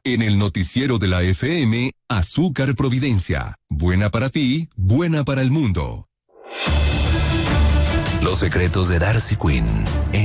En el noticiero de la FM, Azúcar Providencia. Buena para ti, buena para el mundo. Los secretos de Darcy Quinn.